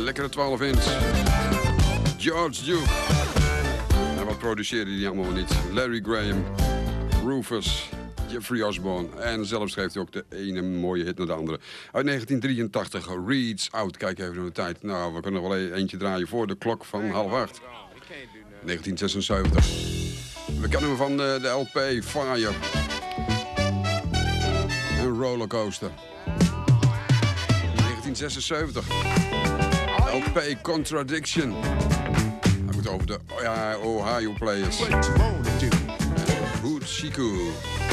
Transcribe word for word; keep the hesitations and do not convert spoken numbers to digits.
lekkere twaalf inch. George Duke. En wat produceerde hij allemaal niet? Larry Graham, Rufus, Jeffrey Osborne. En zelf schreef hij ook de ene mooie hit naar de andere. Uit negentien drieëntachtig, Reeds Out. Kijk even naar de tijd. Nou, we kunnen wel eentje draaien voor de klok van half acht. negentien zesenzeventig. We kennen hem van de, de L P Fire. En Rollercoaster. negentien zesenzeventig. L P Contradiction. Hij moet over de oh ja, Ohio Players. Hoot Chico.